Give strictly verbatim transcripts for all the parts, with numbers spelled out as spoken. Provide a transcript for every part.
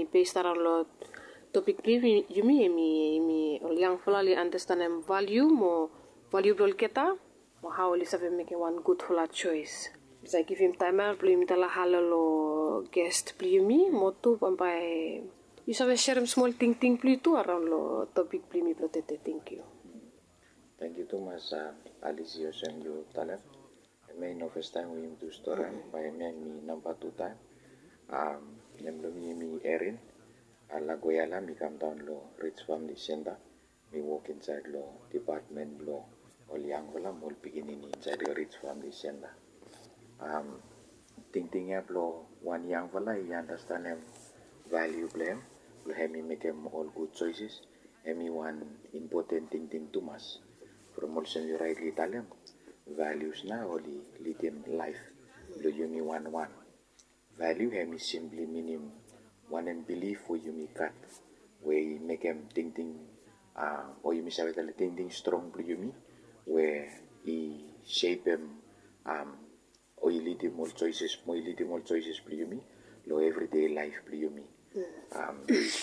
based around lo topic primi yumi emi emi yang fully understand em value mo value blol keta mo how li save make one good fula choice. Bisa give him time out blim tala halalo guest plimi mo tu pampai you save share small thing thing pli tu around lo topic primi protete. Thank you. Thank you too much, uh, Alicia, and you talent. I mean, no first time we do store and by me me number two time. Um, nemlo mi mi Erin. Alla goyala mi come down lo Rich Family Center. Me walk inside lo department lo all young wala mol beginning inside the Rich Family Center. Um, ting ting ya lo one young wala I understand him value blame. Lo have me make him all good choices. Emi one important thing thing too much. From also you rightly tell him values na only lead him life. Lo you me one one. Value him is simply meaning one and belief for you me cut. Where make him think think uh or you me say that think think strong for you me where he shape him um or you lead him all choices more lead him all choices for you me lo everyday life for you me. Um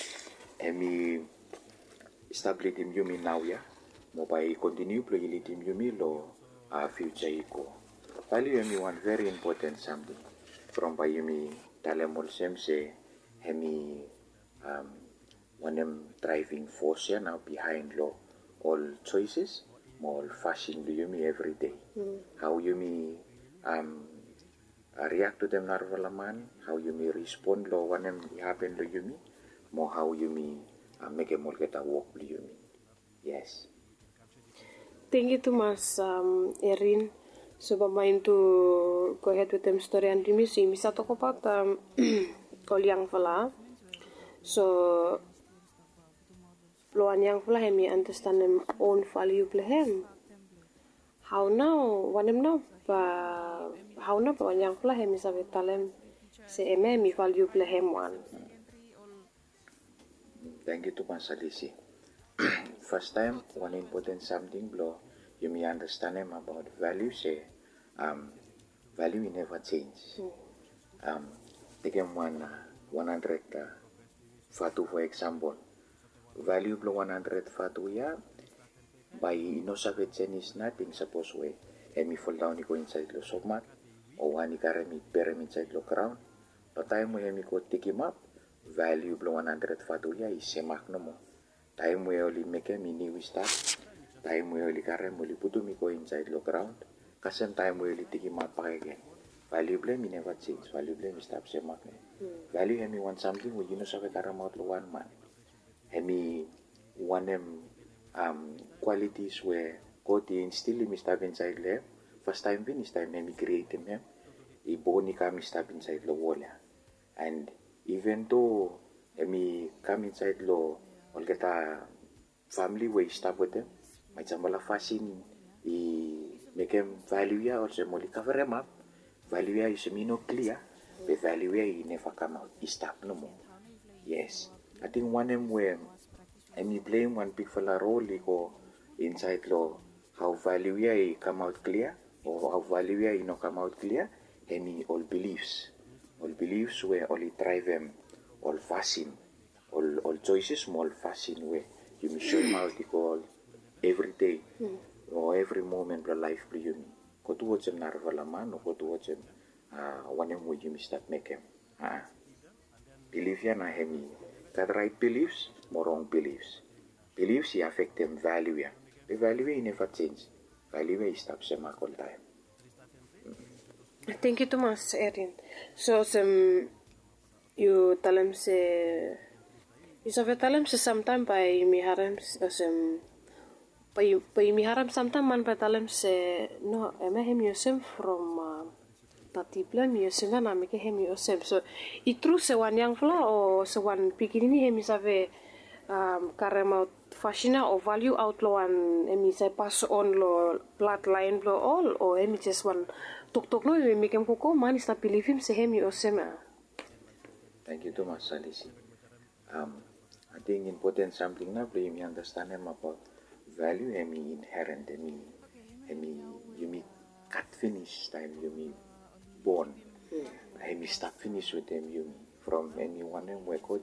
emi establish him you me now ya. Mobile continue play lead him you me lo uh, future iko. Value him one very important something from by you me talemol sem say hemi um when I'm driving force ya now behind lo all choices more fashion do you me every day. Mm. How you me um uh, react to them narvalaman, how you me respond lo when them happen to you me, more how you me uh, make a more get a walk do you me. Yes. Thank you too much, um, Erin. So, mind to go ahead with them story and me. So, we start talk about um, all young fella. So, lo an young fella hemi understand them own value him. How now? One him now, but how now? But one young fella hemi sabe talem se eme mi value him one. Thank you to Masalisi. First time, one important something blow you may understand him about value say um value never change. Mm. Um take him one uh, one hundred uh, fatu for example. Value blow one hundred fatu ya by no sabe change is nothing suppose way. Emi fall down go inside lo somat or one ikare mi pere inside lo crown. But time we emi go take him up value blow one hundred fatu ya is semak no mo. Time we only make a mini we start. Time we only carry only put me go inside the ground. Cause same time we only take him up again. Value blame me never change. Value blame me stop same up. Mm. Value hemi want something we you know sabe carry out one man. Hemi one them um qualities where God instill me stop inside there. First time finish time hemi create him him. He boni come stop inside the wall. And even though hemi come inside the all get a family way stop with them. My chamala fashion I make them value ya also moli cover them up. Value ya is me no clear. The value ya I never come out. I stop no more. Yes. I think one them where I me blame one big fella role go inside law how value ya I come out clear or how value ya I no come out clear. I mean all beliefs. All beliefs where only drive them all fashion. All, all choices small fashion way you may show them out all every day mm. or every moment of life for you go to watch them narvalaman or go to watch them uh, one of them you may start make them ah belief ya na hemi that right beliefs more wrong beliefs beliefs you affect them value ya the value ya never change value ya stop them all time. Mm. Thank you too much, Erin. So some you tell them say isa vetalem se sometime by mi harem sem by by mi harem sometime man vetalem se no eme hem yosem from uh, tati plan mi yosem na mi ke hem yosem so I true se wan yang fla o se wan pikini hem save um karem out fashion or value out lo an emi say pass on lo bloodline lo all or emi just one tok tok no mi kem ko man sta believe him se hem yosem. Thank you too much, Salisi. Um, I think important something now play me understand him about value and me inherent and me and me you me cut finish time you me born and me start finish with them you me from anyone and where God